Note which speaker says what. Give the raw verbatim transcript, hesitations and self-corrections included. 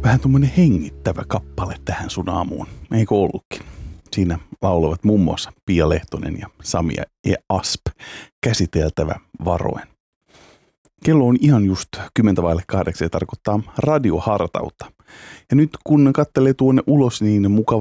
Speaker 1: vähän tuommoinen hengittävä kappale tähän sun aamuun. Eikö ollutkin? Siinä laulavat muun muassa Pia Lehtonen ja Sami ja Asp, käsiteltävä varoen. Kello on ihan just kymmentä vaille kahdeksan ja tarkoittaa radiohartautta. Ja nyt kun katselee tuonne ulos, niin mukava